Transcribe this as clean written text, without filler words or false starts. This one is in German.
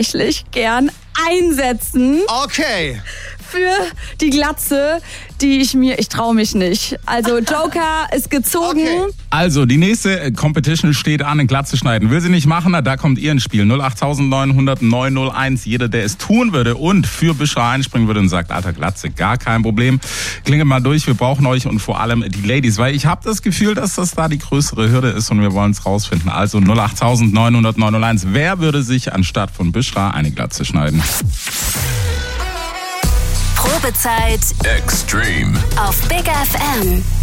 tatsächlich gern einsetzen. Okay. Für die Glatze, ich traue mich nicht. Also Joker ist gezogen. Okay. Also, die nächste Competition steht an, eine Glatze schneiden. Will sie nicht machen? Na, da kommt ihr ins Spiel. 08900 901. Jeder, der es tun würde und für Bishra einspringen würde und sagt, alter Glatze, gar kein Problem. Klingelt mal durch, wir brauchen euch und vor allem die Ladies. Weil ich habe das Gefühl, dass das da die größere Hürde ist und wir wollen es rausfinden. Also 08900 901. Wer würde sich anstatt von Bishra eine Glatze schneiden? Probezeit Extreme auf Big FM.